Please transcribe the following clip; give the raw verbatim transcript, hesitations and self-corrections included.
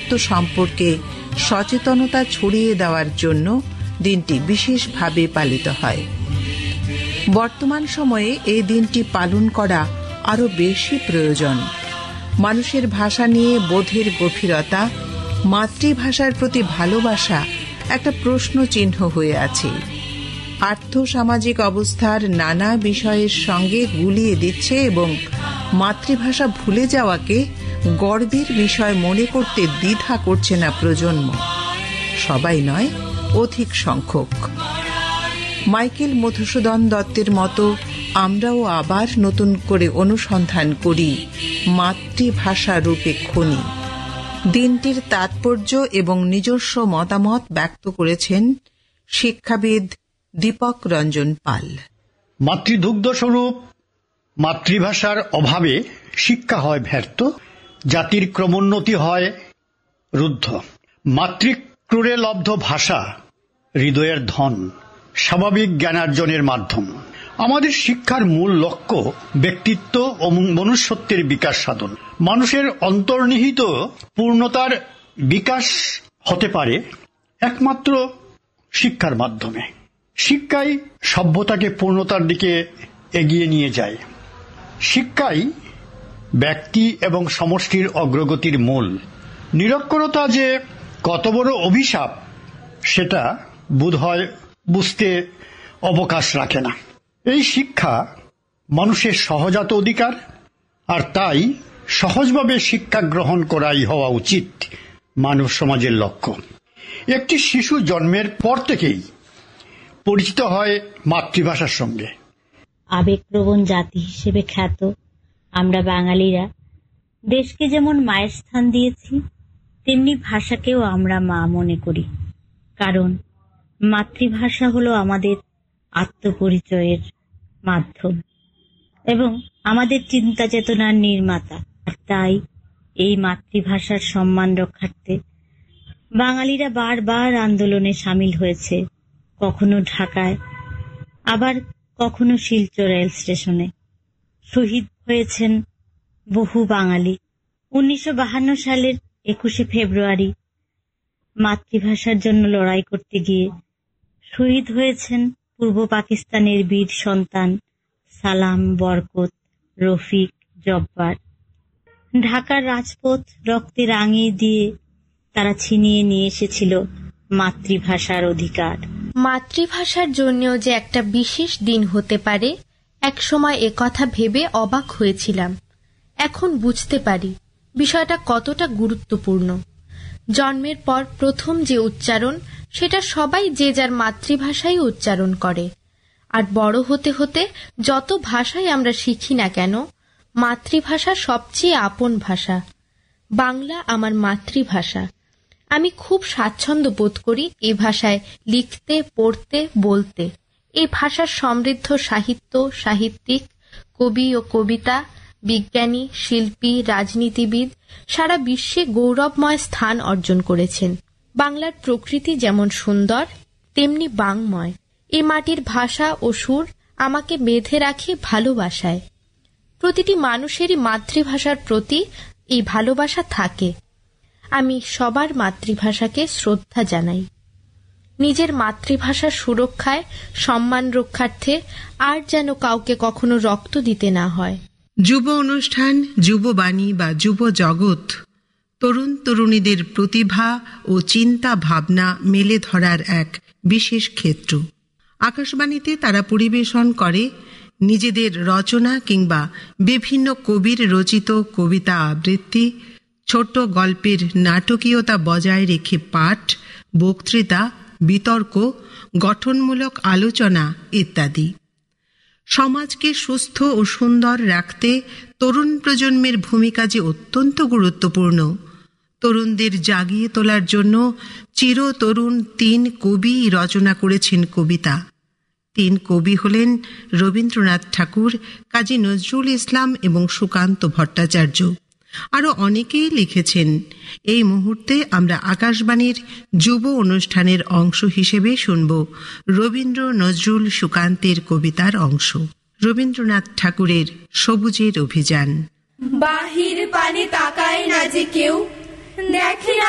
মনুষ্যত্ব সম্পর্কে সচেতনতা ছড়িয়ে দেওয়ার জন্য দিনটি বিশেষভাবে পালিত হয়। বর্তমান সময়ে এই দিনটি পালন করা আরো বেশি প্রয়োজন। মানুষের ভাষা নিয়ে বোধের গভীরতা, মাতৃভাষার প্রতি ভালোবাসা একটা প্রশ্ন চিহ্ন হয়ে আছে। আর্থসামাজিক অবস্থার নানা বিষয়ের সঙ্গে গুলিয়ে দিচ্ছে এবং মাতৃভাষা ভুলে যাওয়াকে গর্বের বিষয় মনে করতে দ্বিধা করছে না প্রজন্ম। সবাই নয়, অধিক সংখ্যক। মাইকেল মধুসূদন দত্তের মতো আমরাও আবার নতুন করে অনুসন্ধান করি মাতৃভাষা রূপে খনি। দিনটির তাৎপর্য এবং নিজস্ব মতামত ব্যক্ত করেছেন শিক্ষাবিদ দীপক রঞ্জন পাল। মাতৃদুগ্ধ স্বরূপ মাতৃভাষার অভাবে শিক্ষা হয় ব্যর্থ, জাতির ক্রমোন্নতি হয় রুদ্ধ। মাতৃক্রুরে লব্ধ ভাষা হৃদয়ের ধন, স্বাভাবিক জ্ঞানার্জনের মাধ্যম। আমাদের শিক্ষার মূল লক্ষ্য ব্যক্তিত্ব ও মনুষ্যত্বের বিকাশ সাধন। মানুষের অন্তর্নিহিত পূর্ণতার বিকাশ হতে পারে একমাত্র শিক্ষার মাধ্যমে। শিক্ষাই সভ্যতাকে পূর্ণতার দিকে এগিয়ে নিয়ে যায়। শিক্ষাই ব্যক্তি এবং সমষ্টির অগ্রগতির মূল। নিরক্ষরতা যে কত বড় অভিশাপ সেটা বোধহয় বুঝতে অবকাশ রাখে না। এই শিক্ষা মানুষের সহজাত অধিকার, আর তাই সহজভাবে শিক্ষা গ্রহণ করাই হওয়া উচিত মানব সমাজের লক্ষ্য। একটি শিশু জন্মের পর থেকেই পরিচিত হয় মাতৃভাষার সঙ্গে। আবেগপ্রবণ জাতি হিসেবে খ্যাত আমরা বাঙালিরা দেশকে যেমন মায়ের স্থান দিয়েছি, তেমনি ভাষাকেও আমরা মা মনে করি। কারণ মাতৃভাষা হলো আমাদের আত্মপরিচয়ের মাধ্যম এবং আমাদের চিন্তা চেতনার নির্মাতা। আর তাই এই মাতৃভাষার সম্মান রক্ষার্থে বাঙালিরা বারবার আন্দোলনে সামিল হয়েছে, কখনো ঢাকায়, আবার কখনো শিলচর রেল স্টেশনে। শহীদ হয়েছেন বহু বাঙালি। উনিশশো বাহান্ন সালের একুশে ফেব্রুয়ারি মাতৃভাষার জন্য লড়াই করতে গিয়ে শহীদ হয়েছেন পূর্ব পাকিস্তানের বীর সন্তান সালাম, বরকত, রফিক, জব্বার। ঢাকার রাজপথ রক্তে রাঙিয়ে দিয়ে তারা ছিনিয়ে নিয়ে এসেছিল মাতৃভাষার অধিকার। মাতৃভাষার জন্যও যে একটা বিশেষ দিন হতে পারে, একসময় একথা ভেবে অবাক হয়েছিলাম। এখন বুঝতে পারি বিষয়টা কতটা গুরুত্বপূর্ণ। জন্মের পর প্রথম যে উচ্চারণ, সেটা সবাই যে যার মাতৃভাষায় উচ্চারণ করে। আর বড় হতে হতে যত ভাষাই আমরা শিখি না কেন, মাতৃভাষা সবচেয়ে আপন ভাষা। বাংলা আমার মাতৃভাষা। আমি খুব স্বাচ্ছন্দ্য বোধ করি এ ভাষায় লিখতে, পড়তে, বলতে। এই ভাষার সমৃদ্ধ সাহিত্য, সাহিত্যিক, কবি ও কবিতা, বিজ্ঞানী, শিল্পী, রাজনীতিবিদ সারা বিশ্বে গৌরবময় স্থান অর্জন করেছেন। বাংলার প্রকৃতি যেমন সুন্দর, তেমনি বাংময়। এ মাটির ভাষা ও সুর আমাকে বেঁধে রাখে ভালোবাসায়। প্রতিটি মানুষেরই মাতৃভাষার প্রতি এই ভালোবাসা থাকে। আমি সবার মাতৃভাষাকে শ্রদ্ধা জানাই। নিজের মাতৃভাষার সুরক্ষায়, সম্মান রক্ষার্থে আর যেন কাউকে কখনো রক্ত দিতে না হয়। যুব অনুষ্ঠান, যুববাণী বা যুব জগৎ তরুণ তরুণীদের প্রতিভা ও চিন্তা ভাবনা মেলে ধরার এক বিশেষ ক্ষেত্র। আকাশবাণীতে তারা পরিবেশন করে নিজেদের রচনা কিংবা বিভিন্ন কবির রচিত কবিতা আবৃত্তি, ছোট গল্পের নাটকীয়তা বজায় রেখে পাঠ, বক্তৃতা, বিতর্ক, গঠনমূলক আলোচনা ইত্যাদি। সমাজকে সুস্থ ও সুন্দর রাখতে তরুণ প্রজন্মের ভূমিকা যে অত্যন্ত গুরুত্বপূর্ণ। তরুণদের জাগিয়ে তোলার জন্য চিরতরুণ তিন কবি রচনা করেছেন কবিতা। তিন কবি হলেন রবীন্দ্রনাথ ঠাকুর, কাজী নজরুল ইসলাম এবং সুকান্ত ভট্টাচার্য। আরো অনেকেই লিখেছেন। এই মুহূর্তে আমরা আকাশবাণীর যুব অনুষ্ঠানের অংশ হিসেবে শুনব রবীন্দ্র নজরুল সুকান্তের কবিতার অংশ। রবীন্দ্রনাথ ঠাকুরের সবুজের অভিযান। বাহির পানে তাকায় না যে কেউ, দেখে